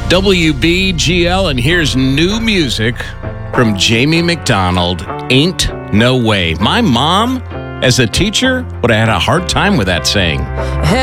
WBGL, and here's new music from Jamie McDonald, Ain't No Way. My mom, as a teacher, would have had a hard time with that saying.